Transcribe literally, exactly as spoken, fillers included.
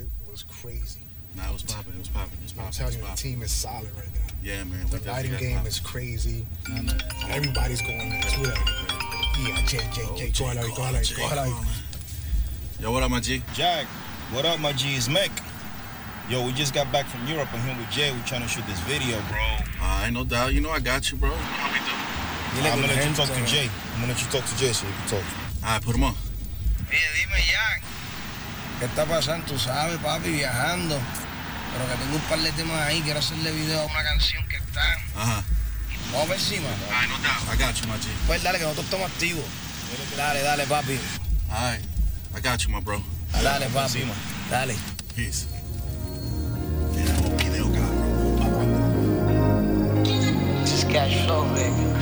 was crazy. Nah, it was popping. It was popping. It was popping. I'm telling you, the team is solid right now. Yeah, man. The lighting game is crazy. Everybody's going nuts. Who that? Yeah, Jay, Jay, Jay. Cógela ahí, cógela ahí, cógela ahí. Yo, what up, my G? Jack, what up, my G? It's Mick. Yo, we just got back from Europe. I'm here with Jay. We're trying to shoot this video, bro. All right, no doubt. You know I got you, bro. How we do? I'm gonna let you talk to Jay. I'm gonna let you talk to Jay so you can talk. All right, put him on. Oye, dime, Jack. ¿Qué está pasando? Tú sabes, papi, viajando. Pero que tengo un par de temas ahí. Quiero hacerle video a una canción que está. Ajá. Vamos por encima. All right, no doubt. I got you, my G. Pues dale, que nosotros estamos activos. Dale, dale, papi. All right. I got you, my bro. Dale, papi. Dale. Peace. Video, cabrón. This is Cash Flow, baby.